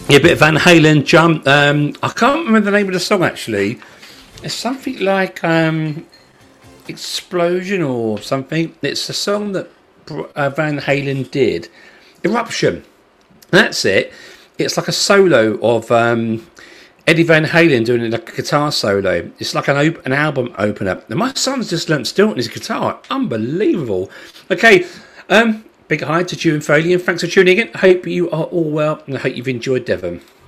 Yeah, a bit of Van Halen jump. I can't remember the name of the song actually. It's something like Explosion or something. It's a song that Van Halen did. Eruption. That's it. It's like a solo of Eddie Van Halen doing like a guitar solo. It's like an album opener. And my son's just learnt still on his guitar. Unbelievable. Okay, big hi to June Foley and thanks for tuning in. I hope you are all well and I hope you've enjoyed Devon.